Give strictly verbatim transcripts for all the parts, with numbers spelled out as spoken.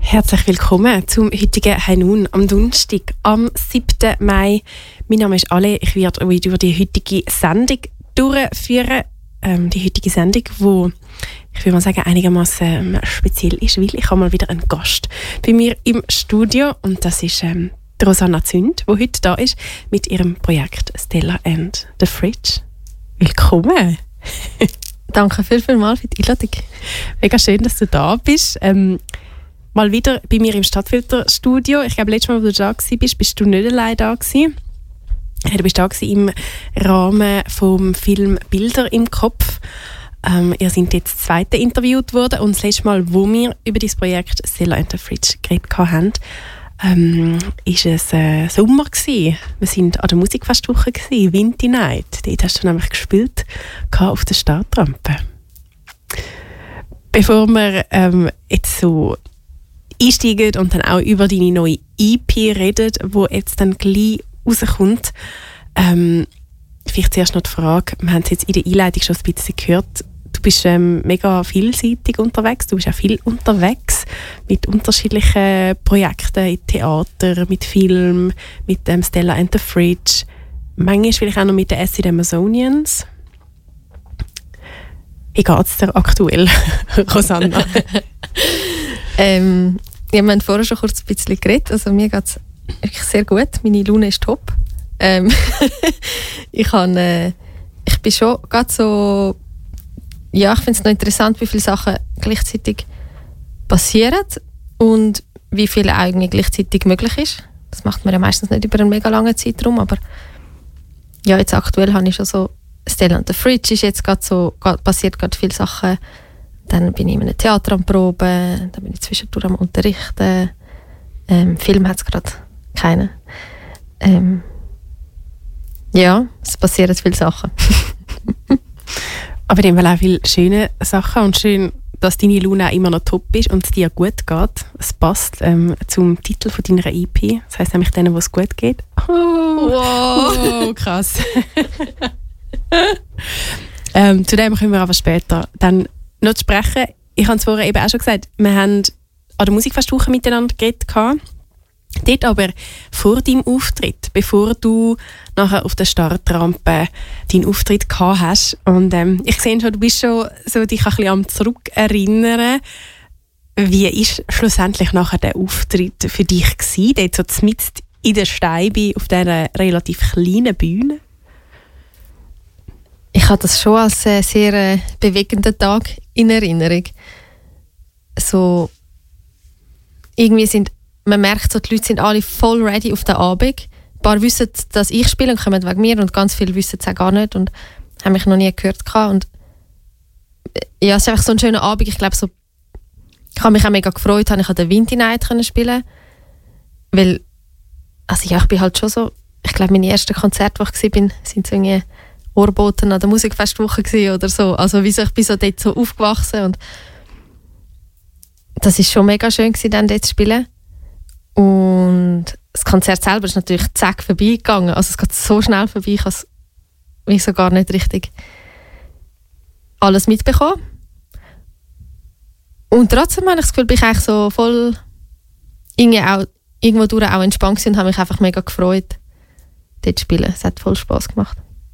Herzlich willkommen zum heutigen Heinun am Donnerstag, am siebten Mai. Mein Name ist Ale, ich werde euch durch die heutige Sendung durchführen. Ähm, die heutige Sendung, die, ich würde mal sagen, einigermaßen speziell ist, weil ich habe mal wieder einen Gast bei mir im Studio und das ist ähm, Rosanna Zünd, die heute da ist mit ihrem Projekt Stella and the Fridge. Willkommen! Danke viel, viel mal für die Einladung. Mega schön, dass du da bist. Ähm, mal wieder bei mir im Stadtfilterstudio. Ich glaube, letztes Mal, als du da warst, bist du nicht allein da gewesen. Du bist da gewesen im Rahmen vom Film «Bilder im Kopf». Ähm, ihr seid jetzt das zweite interviewt worden und das letzte Mal, wo wir über dieses Projekt «Stella and the Fridge» geredet haben, ähm, ist es äh, Sommer gewesen. Wir waren an der Musikfestwoche gewesen, Windy Night. Dort hast du nämlich gespielt auf der Startrampe. Bevor wir ähm, jetzt so einsteigen und dann auch über deine neue E P reden, die jetzt dann gleich rauskommt, ähm, vielleicht zuerst noch die Frage, wir haben es jetzt in der Einleitung schon ein bisschen gehört, du bist ähm, mega vielseitig unterwegs, du bist auch viel unterwegs mit unterschiedlichen Projekten in Theater, mit Film, mit ähm, Stella and the Fridge, manchmal vielleicht auch noch mit den Acid Amazonians. Wie geht es dir aktuell, Rosanna? ähm, ja, wir haben vorher schon kurz ein bisschen geredet, also mir geht es wirklich sehr gut, meine Laune ist top. Ähm, ich, kann, äh, ich bin schon gerade so, ja, ich finde es noch interessant, wie viele Sachen gleichzeitig passieren und wie viel eigentlich gleichzeitig möglich ist. Das macht man ja meistens nicht über einen mega langen Zeitraum, aber ja, jetzt aktuell habe ich schon so Stella and the Fridge ist jetzt gerade so, passiert gerade viele Sachen. Dann bin ich in einem Theater am Proben, dann bin ich zwischendurch am Unterrichten. Ähm, Film hat es gerade keinen. Ähm, ja, es passieren viele Sachen. Aber dann auch viele schöne Sachen und schön, dass deine Laune auch immer noch top ist und es dir gut geht. Es passt ähm, zum Titel von deiner E P. Das heisst nämlich denen, wo es gut geht. Oh, wow, oh, krass. ähm, zu dem kommen wir aber später dann noch zu sprechen. Ich habe es vorher eben auch schon gesagt, wir haben an der Musikfestwoche miteinander geredet. Dort aber vor deinem Auftritt, bevor du nachher auf der Startrampe deinen Auftritt gehabt hast. Und ähm, ich sehe schon, du bist schon so dich ein bisschen am Zurückerinnern. Wie war schlussendlich nachher der Auftritt für dich gewesen? Dort so mitten in der Steibe auf dieser relativ kleinen Bühne? Ich habe das schon als äh, sehr äh, bewegenden Tag in Erinnerung. So, irgendwie sind, man merkt, so, die Leute sind alle voll ready auf den Abend. Ein paar wissen, dass ich spiele und kommen wegen mir und ganz viele wissen es auch gar nicht und haben mich noch nie gehört. Und ja, es ist einfach so ein schöner Abend. Ich glaube, so, ich habe mich auch mega gefreut, dass ich an der Windy Night spielen konnte. Weil, also ja, ich bin halt schon so, ich glaube, meine ersten Konzerte, wo ich war, sind so irgendwie Ohrboten an der Musikfestwoche oder so. Also wieso, ich bin so dort so aufgewachsen und das ist schon mega schön gewesen, dann dort zu spielen. Und das Konzert selber ist natürlich zack vorbeigegangen. Also es geht so schnell vorbei, ich habe es so gar nicht richtig alles mitbekommen. Und trotzdem habe ich das Gefühl, bin ich eigentlich so voll irgendwie auch, irgendwo durch auch entspannt und habe mich einfach mega gefreut, dort zu spielen. Es hat voll Spass gemacht.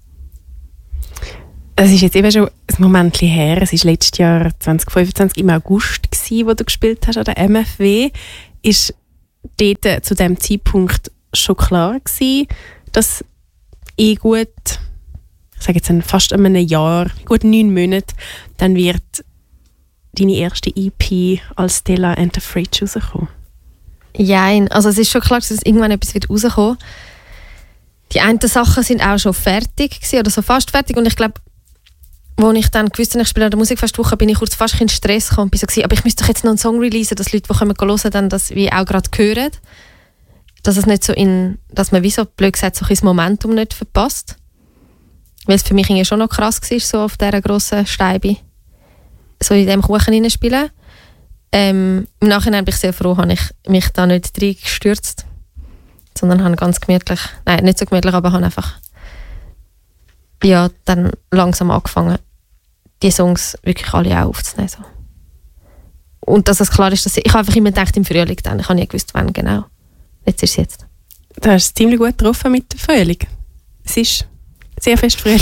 Es ist jetzt eben schon ein Moment her. Es war letztes Jahr zwanzig fünfundzwanzig im August, gewesen, wo du gespielt hast an der M F W. Ist dort äh, zu diesem Zeitpunkt schon klar gewesen, dass in gut, ich sage jetzt in fast einem Jahr, gut neun Monate, dann wird deine erste E P als Stella and the Fridge rauskommen? Nein, also es ist schon klar, dass irgendwann etwas wird rauskommen. Die einen Sachen sind auch schon fertig gewesen, oder so fast fertig und ich glaube, als ich dann gewusst habe, ich spiele an der Musikfestwoche, bin ich kurz fast in Stress gekommen und bin so gewesen, aber ich müsste doch jetzt noch einen Song releasen, dass Leute, die kommen hören, dann das wie auch gerade hören. Dass es nicht so in, dass man wie so blöd gesagt so ein Momentum nicht verpasst. Weil es für mich irgendwie schon noch krass war, so auf dieser grossen Steibe so in diesem Kuchen hineinspielen. Ähm, Im Nachhinein bin ich sehr froh, habe ich mich da nicht reingestürzt, sondern habe ganz gemütlich, nein, nicht so gemütlich, aber habe einfach ja, dann langsam angefangen, die Songs wirklich alle auch aufzunehmen. So. und dass es klar ist, dass ich, ich habe einfach immer gedacht, im Frühling dann. Ich habe nie gewusst, wann genau. Jetzt ist es jetzt. Du hast es ziemlich gut getroffen mit dem Frühling. Es ist sehr fest Frühling.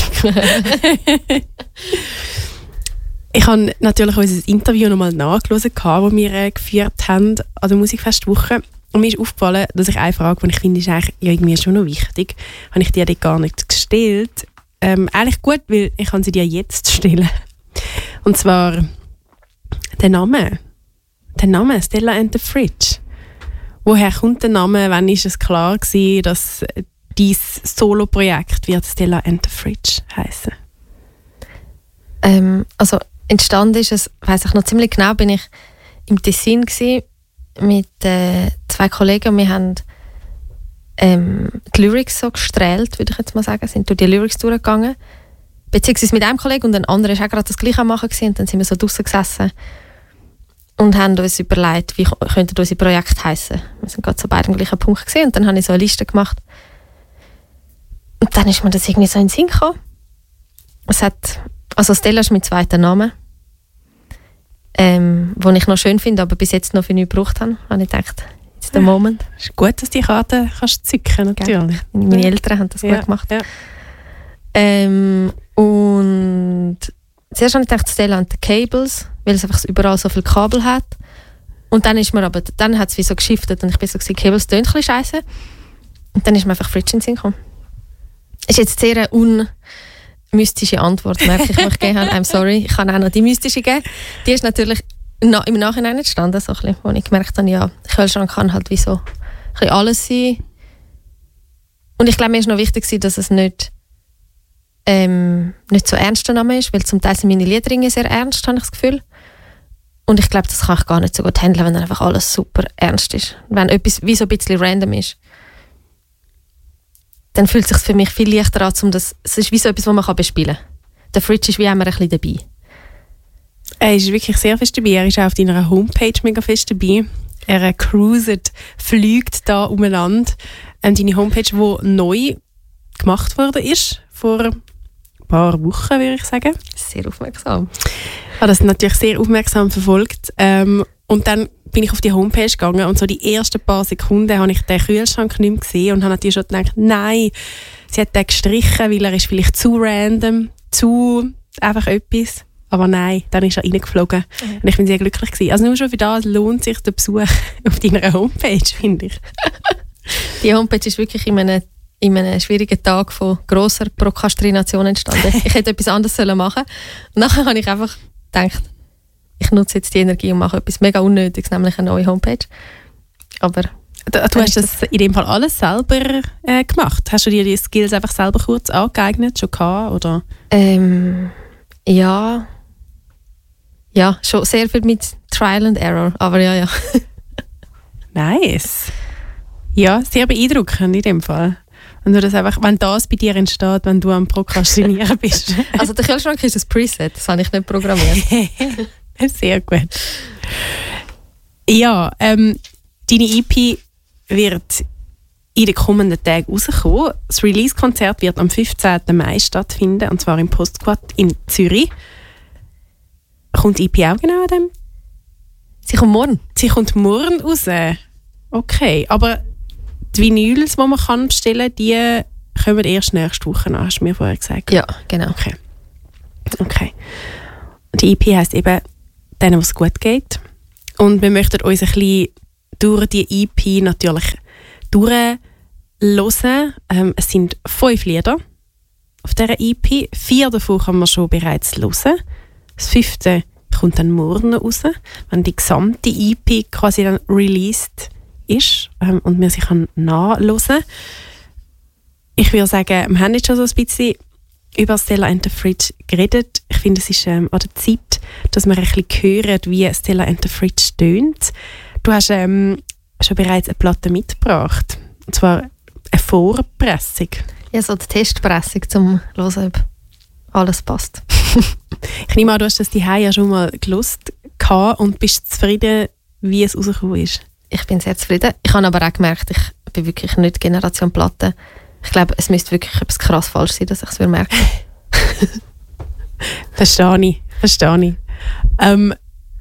Ich habe natürlich unser Interview nochmal nachgelesen, das wir äh, geführt haben an der Musikfestwoche. Und mir ist aufgefallen, dass ich eine Frage, die ich finde, ist eigentlich ja, irgendwie schon noch wichtig, habe ich dir die gar nicht gestellt. Ähm, eigentlich gut, weil ich kann sie dir jetzt stellen. Und zwar der Name. Der Name, Stella and the Fridge. Woher kommt der Name? Wann ist es klar gewesen, dass dein Solo-Projekt wird Stella and the Fridge heißen? Ähm, also entstanden ist es, weiss ich noch ziemlich genau, bin ich im Tessin gsi mit äh, zwei Kollegen. Wir haben ähm, die Lyrics so gestrahlt, würde ich jetzt mal sagen, sind durch die Lyrics durchgegangen. Beziehungsweise mit einem Kollegen und ein anderer war auch gerade das Gleiche am machen gewesen. Und dann sind wir so draussen gesessen und haben uns überlegt, wie könnte unser Projekt heißen. Wir sind gerade so beide am gleichen Punkt gewesen. Und dann habe ich so eine Liste gemacht. Und dann ist mir das irgendwie so in den Sinn gekommen. Es hat, also Stella ist mein zweiter Name, ähm, den ich noch schön finde, aber bis jetzt noch für nichts gebraucht habe. Habe ich gedacht, it's the moment. Es ist gut, dass du die Karte kannst zücken, natürlich. Ja. Meine Eltern haben das ja, gut gemacht. Ja. Ähm, und zuerst habe ich gedacht, Stella and the Cables, weil es einfach überall so viele Kabel hat. Und dann ist mir aber, dann hat es wie so geschiftet und ich bin so gewesen, Cables tönt ein bisschen scheisse. Und dann ist mir einfach Fridge in den Sinn gekommen. Ist jetzt sehr eine unmystische Antwort, merke ich, die ich gegeben habe. I'm sorry, ich kann auch noch die mystische geben. Die ist natürlich na, im Nachhinein entstanden, so ein bisschen, wo ich gemerkt habe, ja, Kühlschrank kann halt wie so ein bisschen alles sein. Und ich glaube, mir ist noch wichtig, dass es nicht, ähm, nicht so ernster Name ist, weil zum Teil sind meine Lieder sehr ernst, habe ich das Gefühl. Und ich glaube, das kann ich gar nicht so gut handeln, wenn dann einfach alles super ernst ist. Wenn etwas wie so ein bisschen random ist, dann fühlt es sich für mich viel leichter an, um das, es ist wie so etwas, was man bespielen kann. Der Fridge ist wie immer ein bisschen dabei. Er ist wirklich sehr fest dabei. Er ist auch auf deiner Homepage mega fest dabei. Er cruiset, fliegt da umeinander. Ähm, deine Homepage, die neu gemacht worden ist, vor ein paar Wochen, würde ich sagen. Sehr aufmerksam. Ich habe das natürlich sehr aufmerksam verfolgt. Ähm, und dann bin ich auf die Homepage gegangen und so die ersten paar Sekunden habe ich den Kühlschrank nicht mehr gesehen und habe natürlich schon gedacht, nein, sie hat den gestrichen, weil er ist vielleicht zu random, zu einfach etwas. Aber nein, dann ist er reingeflogen. Mhm. Und ich bin sehr glücklich gewesen. Also nur schon für das lohnt sich der Besuch auf deiner Homepage, finde ich. Die Homepage ist wirklich in einem, in einem schwierigen Tag von grosser Prokrastination entstanden. Ich hätte etwas anderes machen sollen. Und nachher habe ich einfach gedacht, ich nutze jetzt die Energie und mache etwas mega Unnötiges, nämlich eine neue Homepage. Aber du, du hast das in dem Fall alles selber äh, gemacht? Hast du dir die Skills einfach selber kurz angeeignet, schon gehabt, oder? Ähm, ja. Ja, schon sehr viel mit Trial and Error, aber ja, ja. Nice. Ja, sehr beeindruckend in dem Fall. Wenn, du das einfach, wenn das bei dir entsteht, wenn du am Prokrastinieren bist. Also der Kühlschrank ist ein Preset, das habe ich nicht programmiert. Sehr gut. Ja, ähm, deine E P wird in den kommenden Tagen rauskommen. Das Release-Konzert wird am fünfzehnten Mai stattfinden, und zwar im Postquad in Zürich. Kommt die E P auch genau an dem? Sie kommt morgen. Sie kommt morgen raus. Okay, aber die Vinyls, die man kann bestellen kann, die kommen erst nächste Woche an, hast du mir vorher gesagt. Ja, genau. Okay. Okay. Die E P heisst eben «Denen, was gut geht». Und wir möchten uns ein bisschen durch die E P natürlich durchhören. Ähm, es sind fünf Lieder auf dieser E P. Vier davon kann man schon bereits hören. Das fünfte kommt dann morgen raus, wenn die gesamte E P quasi dann released ist ähm, und man sie kann nachhören. Ich würde sagen, wir haben jetzt schon so ein bisschen über Stella and the Fridge geredet. Ich finde, es ist ähm, an der Zeit, dass wir ein bisschen hören, wie Stella and the Fridge tönt. Du hast ähm, schon bereits eine Platte mitgebracht, und zwar eine Vorpressung. Ja, so die Testpressung, um zu hören, ob alles passt. Ich nehme an, du hast das die ja schon mal gehört und bist zufrieden, wie es rausgekommen ist. Ich bin sehr zufrieden. Ich habe aber auch gemerkt, ich bin wirklich nicht Generation Platte. Ich glaube, es müsste wirklich etwas krass falsch sein, dass ich es merke. Verstehe ich. Verstehe ich. Ähm,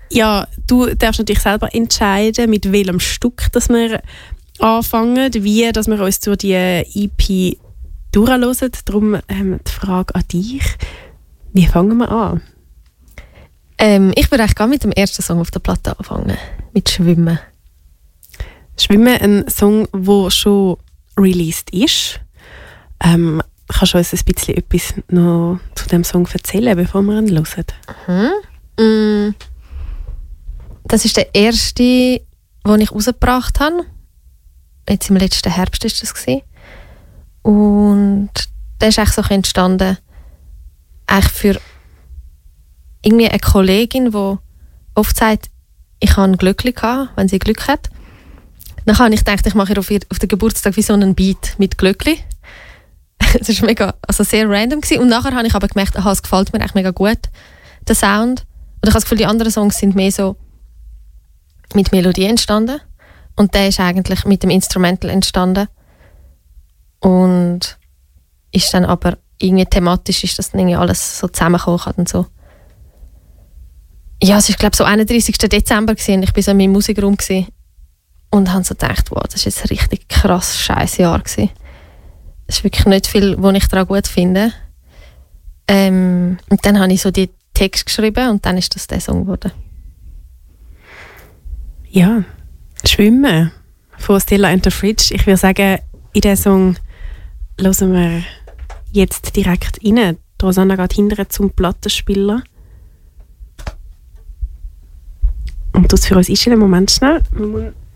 Ja, du darfst natürlich selber entscheiden, mit welchem Stück dass wir anfangen, wie dass wir uns durch die E P durchhören. Darum ähm, die Frage an dich. Wie fangen wir an? Ähm, ich würde eigentlich gar mit dem ersten Song auf der Platte anfangen. Mit «Schwimmen». «Schwimmen», ein Song, der schon released ist. Ähm, kannst du uns ein bisschen etwas noch zu dem Song erzählen, bevor wir ihn hören? Mhm. Mm. Das ist der erste, den ich rausgebracht habe. Jetzt im letzten Herbst war das. Und der ist eigentlich so entstanden, eigentlich für irgendwie eine Kollegin, die oft sagt, ich habe Glück gehabt, wenn sie Glück hat. Dann habe ich gedacht, ich mache auf, ihr, auf den Geburtstag wie so einen Beat mit Glückli. Das war mega, also sehr random gewesen. Und nachher habe ich aber gemerkt, aha, es gefällt mir echt mega gut, der Sound. Und ich habe das Gefühl, die anderen Songs sind mehr so mit Melodie entstanden. Und der ist eigentlich mit dem Instrumental entstanden. Und ist dann aber irgendwie thematisch ist das dann irgendwie alles so zusammengekommen und so. Ja, es war glaube ich so einunddreißigsten Dezember gewesen, ich war so in meinem Musikraum gewesen und habe so gedacht, wow, das ist jetzt ein richtig krass scheiß Jahr gewesen. Es ist wirklich nicht viel, was ich daran gut finde. Ähm, und dann habe ich so die Text geschrieben und dann ist das der Song geworden. Ja, «Schwimmen» von Stella and the Fridge. Ich würde sagen, in diesen Song hören wir jetzt direkt rein. Rosanna geht hinterher zum Plattenspieler. Und das für uns einstellen. Moment schnell. Wir müssen